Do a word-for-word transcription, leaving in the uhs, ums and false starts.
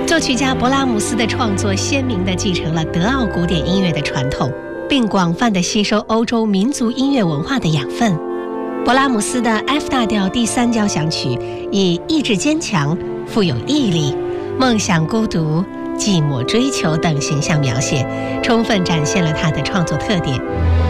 作曲家勃拉姆斯的创作鲜明地继承了德奥古典音乐的传统，并广泛地吸收欧洲民族音乐文化的养分。勃拉姆斯的 F 大调第三交响曲以意志坚强、富有毅力、梦想孤独、寂寞追求等形象描写，充分展现了他的创作特点。